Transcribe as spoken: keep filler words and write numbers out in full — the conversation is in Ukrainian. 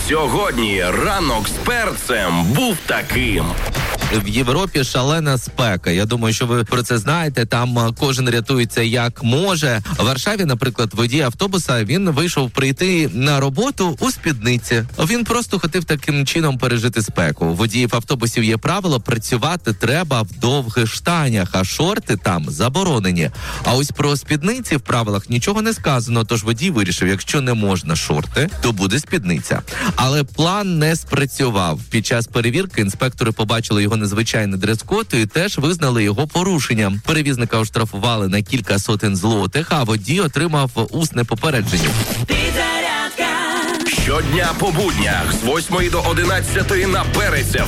Сьогодні ранок з перцем був таким. В Європі шалена спека. Я думаю, що ви про це знаєте. Там кожен рятується як може. В Варшаві, наприклад, водій автобуса, він вийшов прийти на роботу у спідниці. Він просто хотів таким чином пережити спеку. У водіїв автобусів є правило, працювати треба в довгих штанях, а шорти там заборонені. А ось про спідниці в правилах нічого не сказано, тож водій вирішив, якщо не можна шорти, то буде спідниця. Але план не спрацював. Під час перевірки інспектори побачили його незвичайний дрес-код і теж визнали його порушенням. Перевізника оштрафували на кілька сотень злотих, а водій отримав усне попередження. Щодня по буднях з восьмої до одинадцятої на Перець.